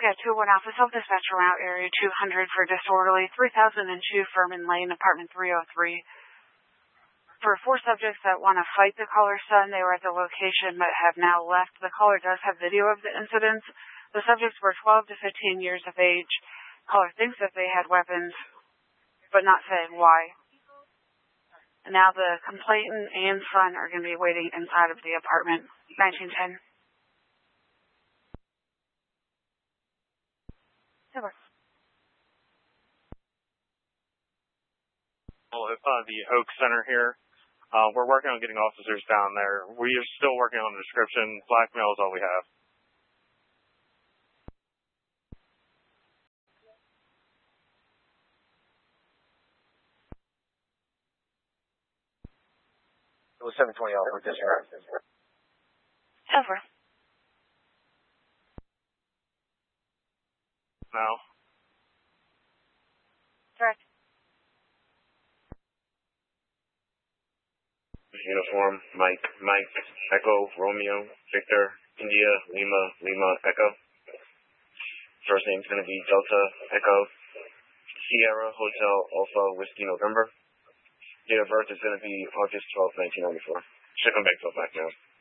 Yeah, 2-1 Alpha, self-dispatch around Area 200 for disorderly, 3002 Furman Lane, apartment 303. For 4 subjects that want to fight the caller's son, they were at the location but have now left. The caller does have video of the incidents. The subjects were 12 to 15 years of age. Caller thinks that they had weapons, but not saying why. And now the complainant and son are going to be waiting inside of the apartment. 1910. Over. The Oak Center here. We're working on getting officers down there. We are still working on the description. Blackmail is all we have. It was 720 Alpha, dispatch. Over. No. Correct. Uniform, Mike, Echo, Romeo, Victor, India, Lima, Echo. First name's going to be Delta, Echo, Sierra, Hotel, Alpha, Whiskey, November. Date of birth is going to be August 12th, 1994. Should come back to a black now.